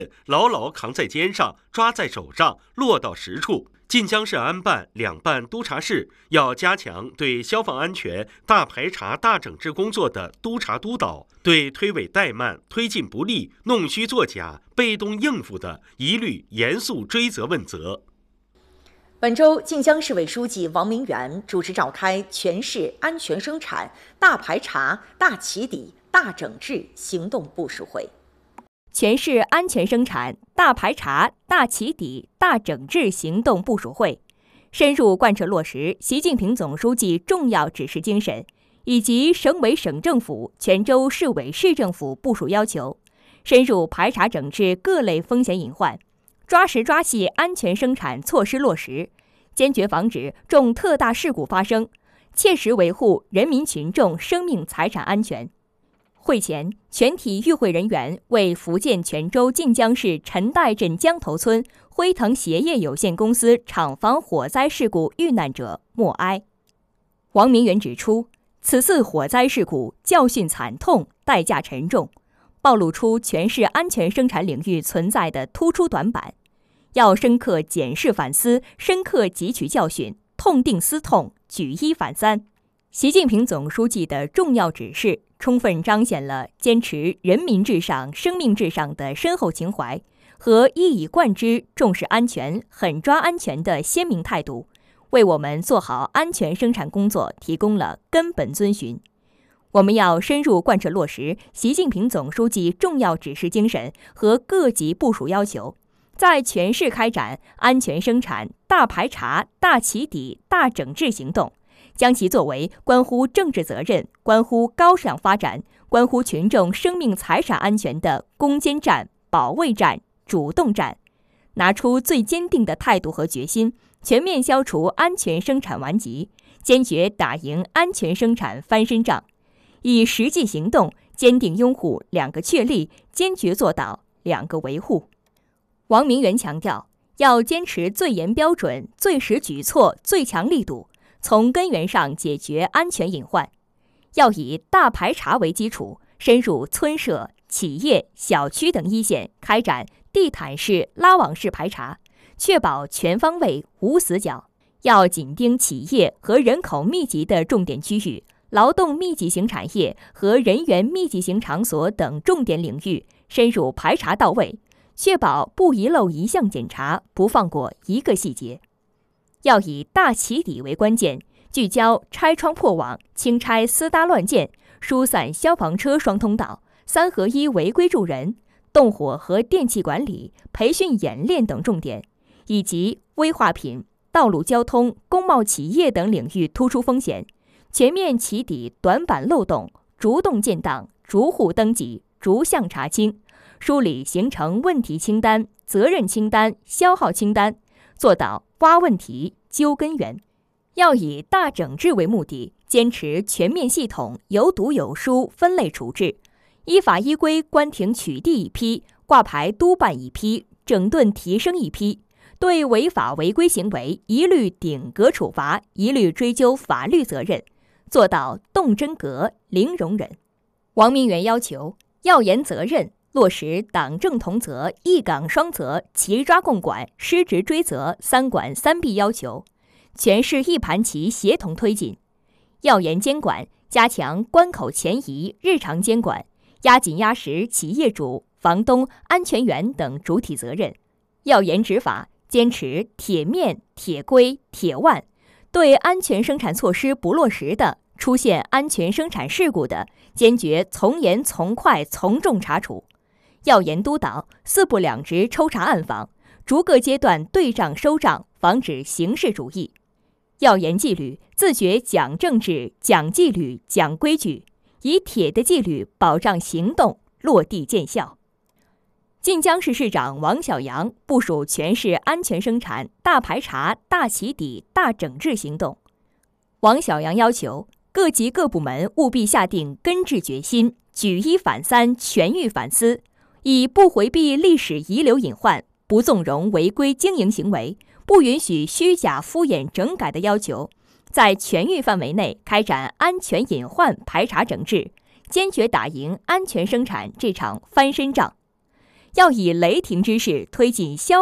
牢牢扛在肩上，抓在手上，落到实处。晋江市安办、两办督查室要加强对消防安全大排查、大整治工作的督查督导，对推诿怠慢、推进不力、弄虚作假、被动应付的，一律严肃追责问责。 本周，晋江市委书记王明元主持召开全市安全生产大排查、大起底、大整治行动部署会。 全市安全生产大排查、大起底、大整治行动部署会，深入贯彻落实习近平总书记重要指示精神以及省委省政府、全州市委市政府部署要求，深入排查整治各类风险隐患，抓实抓细安全生产措施落实，坚决防止重特大事故发生，切实维护人民群众生命财产安全。会前，全体与会人员为福建泉州晋江市陈岱镇江头村辉腾鞋业有限公司厂房火灾事故遇难者默哀。王明元指出，此次火灾事故教训惨痛，代价沉重，暴露出全市安全生产领域存在的突出短板，要深刻检视反思，深刻汲取教训，痛定思痛，举一反三。习近平总书记的重要指示充分彰显了坚持人民至上、生命至上的深厚情怀和一以贯之重视安全、狠抓安全的鲜明态度，为我们做好安全生产工作提供了根本遵循。我们要深入贯彻落实习近平总书记重要指示精神和各级部署要求，在全市开展安全生产大排查、大起底、大整治行动，将其作为关乎政治责任、关乎高质量发展、关乎群众生命财产安全的攻坚战、保卫战、主动战，拿出最坚定的态度和决心，全面消除安全生产顽疾，坚决打赢安全生产翻身仗，以实际行动坚定拥护两个确立，坚决做到两个维护。王明元强调，要坚持最严标准、最实举措、最强力度，从根源上解决安全隐患，要以大排查为基础，深入村社、企业、小区等一线开展地毯式、拉网式排查，确保全方位无死角。要紧盯企业和人口密集的重点区域、劳动密集型产业和人员密集型场所等重点领域，深入排查到位，确保不遗漏一项检查，不放过一个细节。要以大起底为关键，聚焦拆窗破网、清拆私搭乱建、疏散消防车双通道、3合1违规助人、动火和电气管理、培训演练等重点，以及危化品、道路交通、工贸企业等领域突出风险，全面起底短板漏洞，逐栋建档、逐户登记、逐项查清，梳理形成问题清单、责任清单、消耗清单，做到挖问题、揪根源。要以大整治为目的，坚持全面系统、有堵有疏分类处置，依法依规关停取缔一批，挂牌督办一批，整顿提升一批，对违法违规行为一律顶格处罚，一律追究法律责任，做到动真格、零容忍。王明元要求，要严责任，落实党政同责、一岗双责、齐抓共管、失职追责3管3必要求，全市一盘棋协同推进。要严监管，加强关口前移、日常监管，压紧压实企业主、房东、安全员等主体责任。要严执法，坚持铁面、铁规、铁腕，对安全生产措施不落实的、出现安全生产事故的，坚决从严从快从重查处。要严督导4部2值抽查暗访，逐个阶段对账收账，防止形式主义。要严纪律，自觉讲政治、讲纪律、讲规矩，以铁的纪律保障行动落地见效。晋江市市长王小阳部署全市安全生产大排查、大起底、大整治行动。王小阳要求各级各部门务必下定根治决心，举一反三，全域反思，以不回避历史遗留隐患、不纵容违规经营行为、不允许虚假敷衍整改的要求，在全域范围内开展安全隐患排查整治，坚决打赢安全生产这场翻身仗。 要以雷霆之势推进消